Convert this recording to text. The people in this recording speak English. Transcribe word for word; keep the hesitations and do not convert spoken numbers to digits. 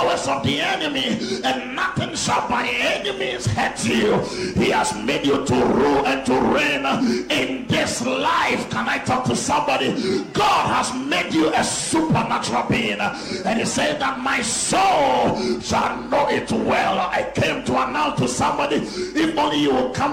powers of the enemy, and nothing shall by any means hurt you. He has made you to rule and to reign in this life. Can I talk to somebody? God has made you a supernatural being, and he said that my soul shall know it well. I came to announce to somebody, if only you will come